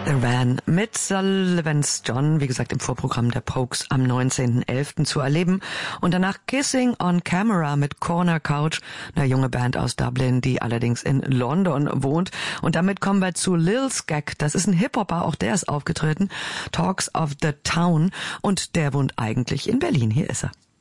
The Van mit Sullivan's John, wie gesagt, im Vorprogramm der Pokes am 19.11. zu erleben. Und danach Kissing on Camera mit Corner Couch, eine junge Band aus Dublin, die allerdings in London wohnt. Und damit kommen wir zu Lil Skag. Das ist ein Hip-Hopper, auch der ist aufgetreten. Talks of the Town. Und der wohnt eigentlich in Berlin. Hier ist er.